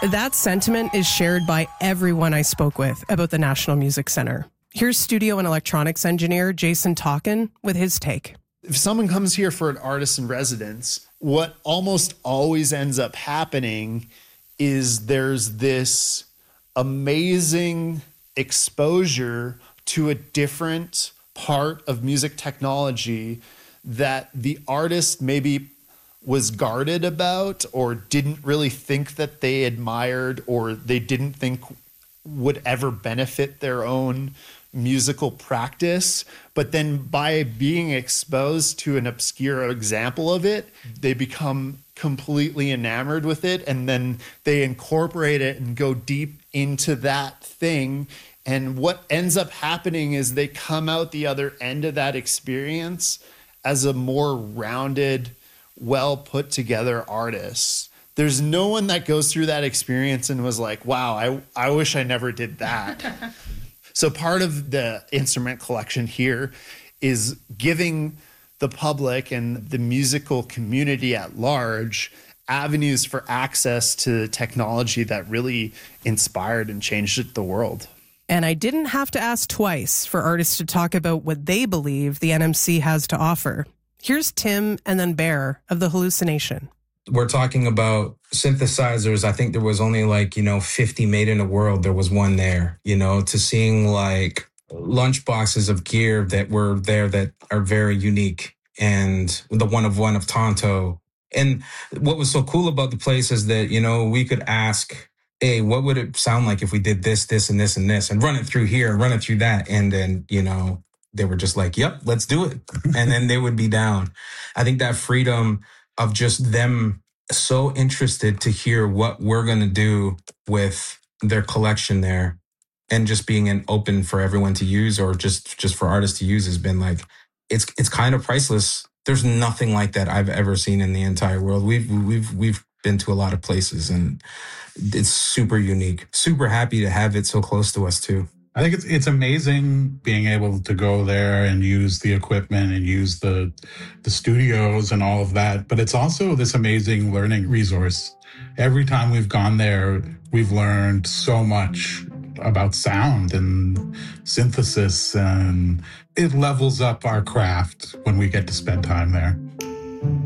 That sentiment is shared by everyone I spoke with about the National Music Centre. Here's studio and electronics engineer Jason Talkin with his take. If someone comes here for an artist in residence, what almost always ends up happening is there's this amazing exposure to a different part of music technology that the artist maybe was guarded about or didn't really think that they admired or they didn't think would ever benefit their own musical practice. But then by being exposed to an obscure example of it, they become completely enamored with it, and then they incorporate it and go deep into that thing. And what ends up happening is they come out the other end of that experience as a more rounded, well put together artist. There's no one that goes through that experience and was like, wow, I wish I never did that. So part of the instrument collection here is giving the public and the musical community at large avenues for access to technology that really inspired and changed the world. And I didn't have to ask twice for artists to talk about what they believe the NMC has to offer. Here's Tim and then Bear of The Hallucination. We're talking about synthesizers. I think there was only 50 made in the world. There was one there, to seeing lunch boxes of gear that were there that are very unique, and the one of Tonto. And what was so cool about the place is that, we could ask, hey, what would it sound like if we did this, this, and this, and this, and run it through here, and run it through that. And then, they were just like, yep, let's do it. And then they would be down. I think that freedom of just them so interested to hear what we're going to do with their collection there, and just being an open for everyone to use, or just for artists to use, has been it's kind of priceless. There's nothing like that I've ever seen in the entire world. We've been to a lot of places, and it's super unique. Super happy to have it so close to us too. I think it's amazing being able to go there and use the equipment and use the studios and all of that. But it's also this amazing learning resource. Every time we've gone there, we've learned so much about sound and synthesis, and it levels up our craft when we get to spend time there.